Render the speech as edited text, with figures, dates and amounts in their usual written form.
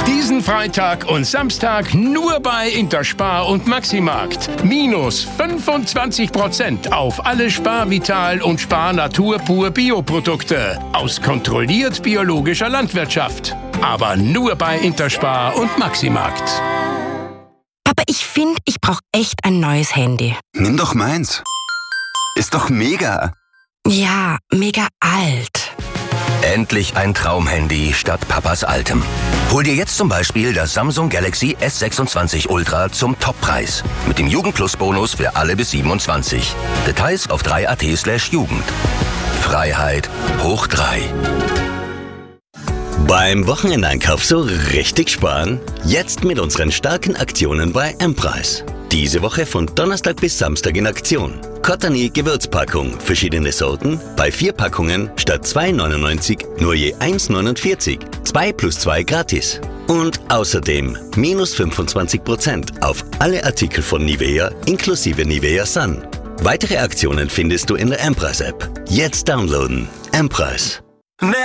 Diesen Freitag und Samstag nur bei Interspar und Maximarkt. Minus 25% auf alle Spar-Vital und Spar-Natur pur Bioprodukte. Aus kontrolliert biologischer Landwirtschaft. Aber nur bei Interspar und Maximarkt. Aber ich finde, ich brauche echt ein neues Handy. Nimm doch meins. Ist doch mega. Ja, mega alt. Endlich ein Traumhandy statt Papas altem. Hol dir jetzt zum Beispiel das Samsung Galaxy S26 Ultra zum Toppreis. Mit dem Jugend-Plus-Bonus für alle bis 27. Details auf 3.at/Jugend. Freiheit hoch 3. Beim Wochenendeinkauf so richtig sparen? Jetzt mit unseren starken Aktionen bei M-Preis. Diese Woche von Donnerstag bis Samstag in Aktion. Cottony Gewürzpackung, verschiedene Sorten, bei 4 Packungen statt 2,99 nur je 1,49. 2 plus 2 gratis. Und außerdem minus 25% auf alle Artikel von Nivea inklusive Nivea Sun. Weitere Aktionen findest du in der M-Preis-App. Jetzt downloaden. M-Preis.